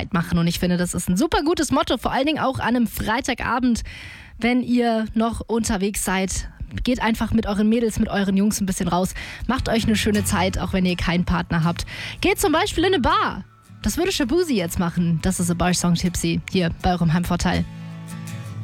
Zeit machen. Und ich finde, das ist ein super gutes Motto, vor allen Dingen auch an einem Freitagabend, wenn ihr noch unterwegs seid. Geht einfach mit euren Mädels, mit euren Jungs ein bisschen raus. Macht euch eine schöne Zeit, auch wenn ihr keinen Partner habt. Geht zum Beispiel in eine Bar. Das würde Shabuzi jetzt machen. Das ist A Bar Song Tipsy hier bei eurem Heimvorteil.